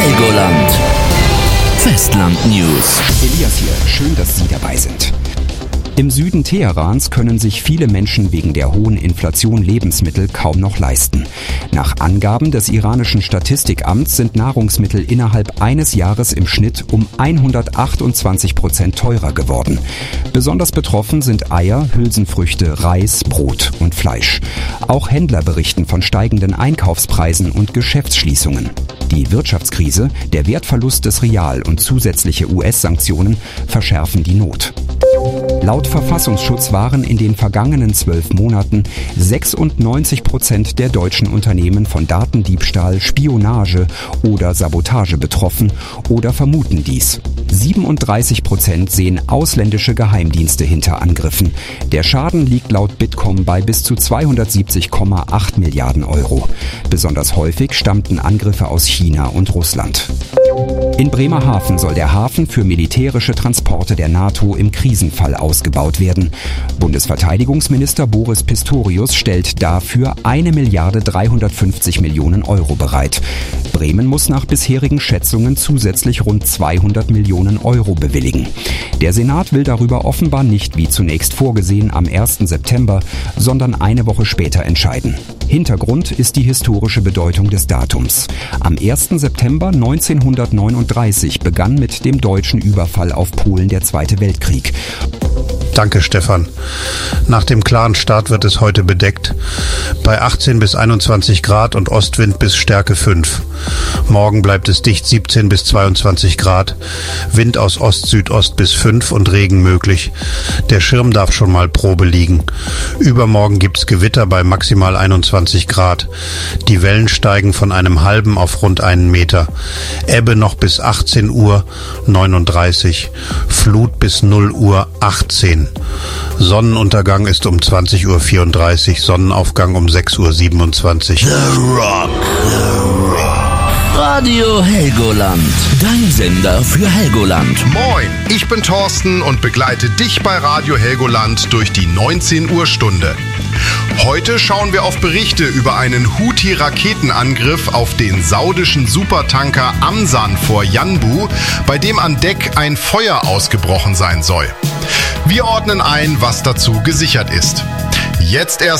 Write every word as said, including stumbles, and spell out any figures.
Helgoland. Festland News. Elias hier, schön, dass Sie dabei sind. Im Süden Teherans können sich viele Menschen wegen der hohen Inflation Lebensmittel kaum noch leisten. Nach Angaben des iranischen Statistikamts sind Nahrungsmittel innerhalb eines Jahres im Schnitt um hundertachtundzwanzig Prozent teurer geworden. Besonders betroffen sind Eier, Hülsenfrüchte, Reis, Brot und Fleisch. Auch Händler berichten von steigenden Einkaufspreisen und Geschäftsschließungen. Die Wirtschaftskrise, der Wertverlust des Rial und zusätzliche U S-Sanktionen verschärfen die Not. Laut Verfassungsschutz waren in den vergangenen zwölf Monaten sechsundneunzig Prozent der deutschen Unternehmen von Datendiebstahl, Spionage oder Sabotage betroffen oder vermuten dies. siebenunddreißig Prozent sehen ausländische Geheimdienste hinter Angriffen. Der Schaden liegt laut Bitkom bei bis zu zweihundertsiebzig Komma acht Milliarden Euro. Besonders häufig stammten Angriffe aus China und Russland. In Bremerhaven soll der Hafen für militärische Transporte der NATO im Krisenfall ausgebaut werden. Bundesverteidigungsminister Boris Pistorius stellt dafür eine Milliarde dreihundertfünfzig Millionen Euro bereit. Bremen muss nach bisherigen Schätzungen zusätzlich rund zweihundert Millionen Euro bewilligen. Der Senat will darüber offenbar nicht wie zunächst vorgesehen am ersten September, sondern eine Woche später entscheiden. Hintergrund ist die historische Bedeutung des Datums. Am ersten September neunzehnhundertneununddreißig begann mit dem deutschen Überfall auf Polen der Zweite Weltkrieg. Danke, Stefan. Nach dem klaren Start wird es heute bedeckt. Bei achtzehn bis einundzwanzig Grad und Ostwind bis Stärke fünf. Morgen bleibt es dicht siebzehn bis zweiundzwanzig Grad. Wind aus Ost-Südost bis fünf und Regen möglich. Der Schirm darf schon mal Probe liegen. Übermorgen gibt's Gewitter bei maximal einundzwanzig Grad. Die Wellen steigen von einem halben auf rund einen Meter. Ebbe noch bis achtzehn Uhr neununddreißig. Flut bis null Uhr achtzehn. Sonnenuntergang ist um zwanzig Uhr vierunddreißig, Sonnenaufgang um sechs Uhr siebenundzwanzig. The Rock. The Rock. Radio Helgoland. Dein Sender für Helgoland. Moin, ich bin Thorsten und begleite dich bei Radio Helgoland durch die neunzehn Uhr Stunde. Heute schauen wir auf Berichte über einen Houthi-Raketenangriff auf den saudischen Supertanker Amsan vor Yanbu, bei dem an Deck ein Feuer ausgebrochen sein soll. Wir ordnen ein, was dazu gesichert ist. Jetzt erst